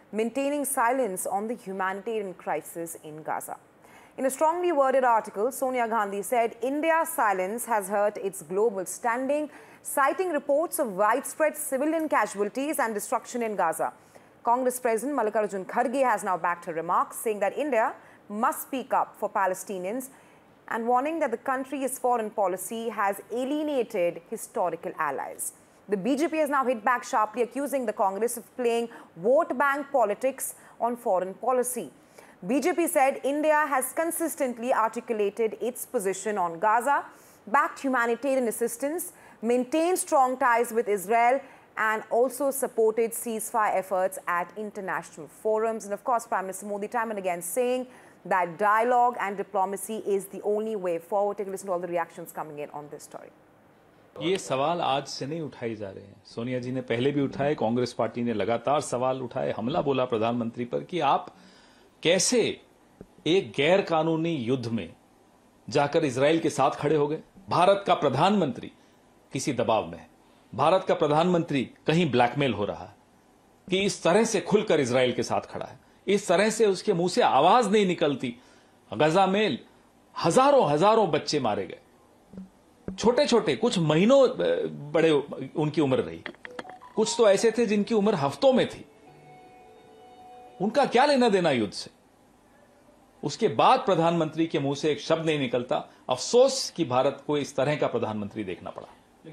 maintaining silence on the humanitarian crisis in Gaza. In a strongly worded article, Sonia Gandhi said India's silence has hurt its global standing, citing reports of widespread civilian casualties and destruction in Gaza. Congress President Mallikarjun Kharge has now backed her remarks, saying that India must speak up for Palestinians and warning that the country's foreign policy has alienated historical allies. The BJP has now hit back sharply, accusing the Congress of playing vote bank politics on foreign policy. BJP said India has consistently articulated its position on Gaza, backed humanitarian assistance, maintained strong ties with Israel, and also supported ceasefire efforts at international forums. And of course, Prime Minister Modi time and again saying that dialogue and diplomacy is the only way forward. Take a listen to all the reactions coming in on this story. ये सवाल आज से नहीं उठाए जा रहे हैं। सोनिया जी ने पहले भी उठाए, कांग्रेस पार्टी ने लगातार सवाल उठाए, हमला बोला प्रधानमंत्री पर कि आप कैसे एक गैर कानूनी युद्ध में जाकर इजराइल के साथ खड़े हो गए। भारत का प्रधानमंत्री किसी दबाव में है, भारत का प्रधानमंत्री कहीं ब्लैकमेल हो रहा है कि इस तरह से खुलकर इजराइल के साथ खड़ा है, इस तरह से उसके मुंह से आवाज नहीं निकलती। गजा में हजारों हजारों बच्चे मारे गए, छोटे छोटे, कुछ महीनों बड़े उनकी उम्र रही, कुछ तो ऐसे थे जिनकी उम्र हफ्तों में थी। उनका क्या लेना देना युद्ध से? उसके बाद प्रधानमंत्री के मुंह से एक शब्द नहीं निकलता। अफसोस कि भारत को इस तरह का प्रधानमंत्री देखना पड़ा।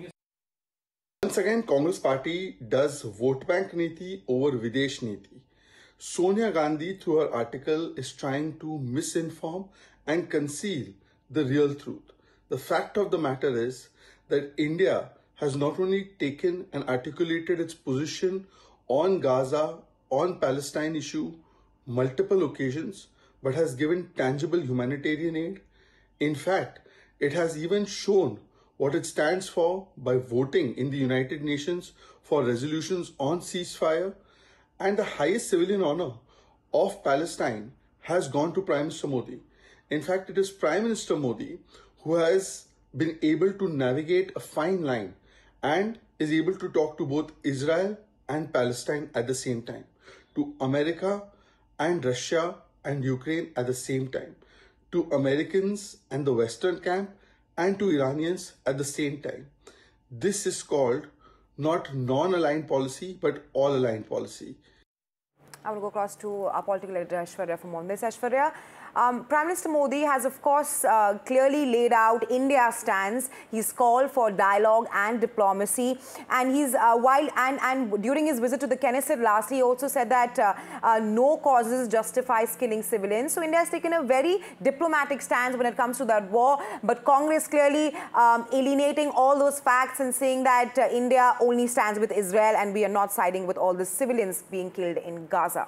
Once again, Congress party does vote bank niti over Videsh niti. Sonia Gandhi, through her article, is trying to misinform and conceal the real truth. The fact of the matter is that India has not only taken and articulated its position on Gaza, on Palestine issue, multiple occasions, but has given tangible humanitarian aid. In fact, it has even shown what it stands for by voting in the United Nations for resolutions on ceasefire, and the highest civilian honor of Palestine has gone to Prime Minister Modi. In fact, it is Prime Minister Modi who has been able to navigate a fine line and is able to talk to both Israel and Palestine at the same time, to America and Russia and Ukraine at the same time, to Americans and the Western camp and to Iranians at the same time. This is called not non-aligned policy, but all-aligned policy. I will go across to our political editor Aishwarya for more on this. Aishwarya, Prime Minister Modi has, of course, clearly laid out India's stance. He's called for dialogue and diplomacy, and he's and during his visit to the Knesset last, he also said that no causes justifies killing civilians. So India has taken a very diplomatic stance when it comes to that war. But Congress clearly alienating all those facts and saying that India only stands with Israel and we are not siding with all the civilians being killed in Gaza.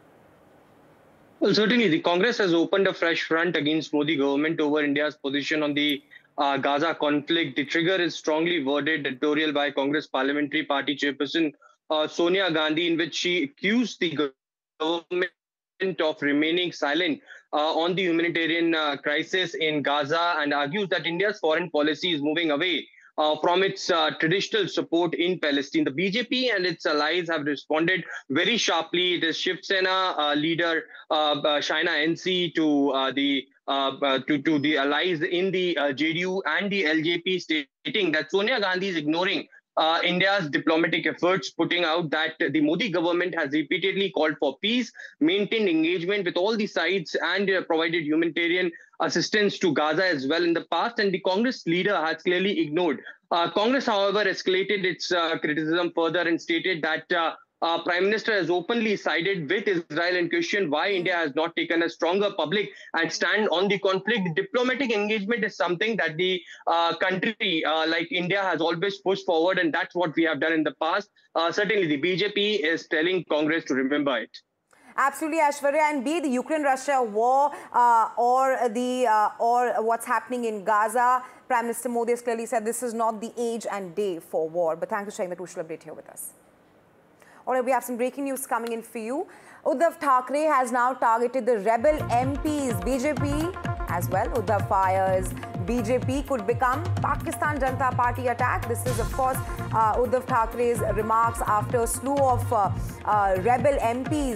Well, certainly, the Congress has opened a fresh front against Modi government over India's position on the Gaza conflict. The trigger is strongly worded editorial by Congress Parliamentary Party Chairperson Sonia Gandhi, in which she accused the government of remaining silent on the humanitarian crisis in Gaza, and argues that India's foreign policy is moving away from its traditional support in Palestine. The BJP and its allies have responded very sharply. It is Shiv Sena leader Shaina NC to the allies in the JDU and the LJP, stating that Sonia Gandhi is ignoring India's diplomatic efforts, putting out that the Modi government has repeatedly called for peace, maintained engagement with all the sides, and provided humanitarian assistance to Gaza as well in the past, and the Congress leader has clearly ignored. Congress, however, escalated its criticism further and stated that Prime Minister has openly sided with Israel and questioned why India has not taken a stronger public and stand on the conflict. Diplomatic engagement is something that the country like India has always pushed forward, and that's what we have done in the past. Certainly, the BJP is telling Congress to remember it. Absolutely, Aishwarya, and be the Ukraine-Russia war or what's happening in Gaza, Prime Minister Modi has clearly said this is not the age and day for war. But thanks for sharing the crucial update here with us. All right, we have some breaking news coming in for you. Uddhav Thackeray has now targeted the rebel MPs, BJP as well. Uddhav fires BJP could become Pakistan Janata Party attack. This is, of course, Uddhav Thackeray's remarks after a slew of rebel MPs